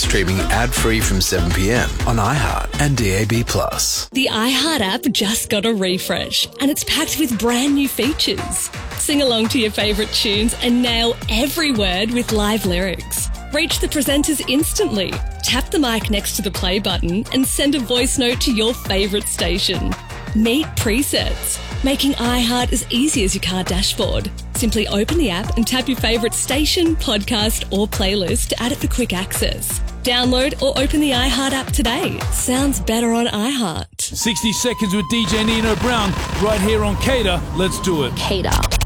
streaming ad-free from 7 p.m. on iHeart and DAB+. The iHeart app just got a refresh and it's packed with brand new features. Sing along to your favourite tunes and nail every word with live lyrics. Reach the presenters instantly. Tap the mic next to the play button and send a voice note to your favourite station. Meet presets, making iHeart as easy as your car dashboard. Simply open the app and tap your favourite station, podcast or playlist to add it for quick access. Download or open the iHeart app today. Sounds better on iHeart. 60 Seconds with DJ Nino Brown right here on Cater. Let's do it. Cater.